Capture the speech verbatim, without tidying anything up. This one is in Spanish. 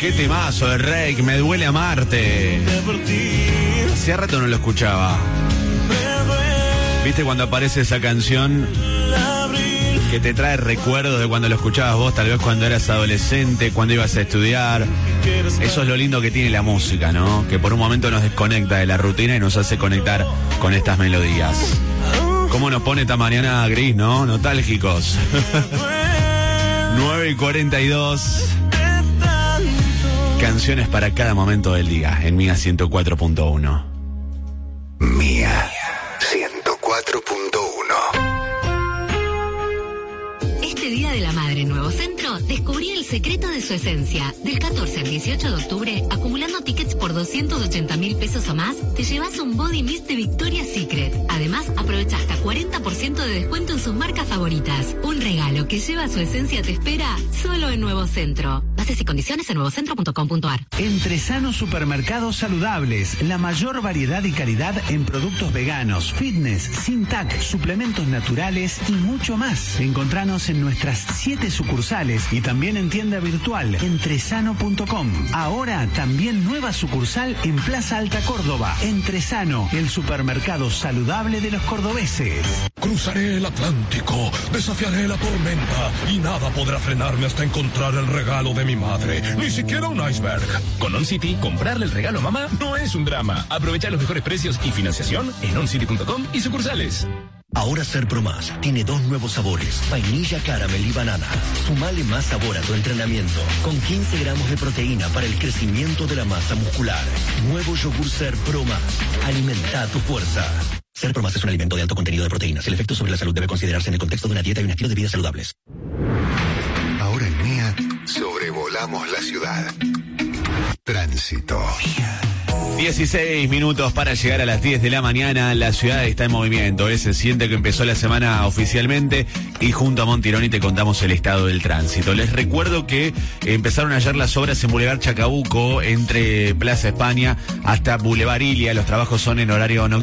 qué temazo de Rake, Me duele amarte. Hace rato no lo escuchaba. ¿Viste cuando aparece esa canción que te trae recuerdos de cuando lo escuchabas vos, tal vez cuando eras adolescente, cuando ibas a estudiar? Eso es lo lindo que tiene la música, ¿no? Que por un momento nos desconecta de la rutina y nos hace conectar con estas melodías. ¿Cómo nos pone esta mañana gris, no? Nostálgicos. nueve y cuarenta y dos. Canciones para cada momento del día en Mía ciento cuatro punto uno. Mía ciento cuatro punto uno. Este Día de la Madre en Nuevo Centro, descubrí el secreto de su esencia. Del catorce al dieciocho de octubre, acumulando tickets por doscientos ochenta mil pesos o más, te llevas un body mist de Victoria's Secret. Además, aprovecha hasta cuarenta por ciento de descuento en sus marcas favoritas. Un regalo que lleva su esencia te espera solo en Nuevo Centro. Bases y condiciones en nuevocentro punto com punto ar. Entresano Supermercados Saludables, la mayor variedad y calidad en productos veganos, fitness, sin T A C, suplementos naturales y mucho más. Encontranos en nuestras siete sucursales y también en tienda virtual entresano punto com. Ahora también nueva sucursal en Plaza Alta Córdoba. Entresano, el supermercado saludable de los cordobeses. Cruzaré el Atlántico, desafiaré la tormenta y nada podrá frenarme hasta encontrar el regalo de mi madre, ni siquiera un iceberg. Con OnCity, comprarle el regalo a mamá no es un drama. Aprovecha los mejores precios y financiación en oncity punto com y sucursales. Ahora Ser Pro Más tiene dos nuevos sabores, vainilla, caramel y banana. Sumale más sabor a tu entrenamiento, con quince gramos de proteína para el crecimiento de la masa muscular. Nuevo yogur Ser Pro Más. Alimenta tu fuerza. Ser Pro Más es un alimento de alto contenido de proteínas. El efecto sobre la salud debe considerarse en el contexto de una dieta y un estilo de vida saludables. Ahora en Mía, sobrevolamos la ciudad. Tránsito. dieciséis minutos para llegar a las diez de la mañana. La ciudad está en movimiento, ¿eh? Se siente que empezó la semana oficialmente y junto a Montironi te contamos el estado del tránsito. Les recuerdo que empezaron ayer las obras en Boulevard Chacabuco, entre Plaza España hasta Boulevard Ilia. Los trabajos son en horario nocturno.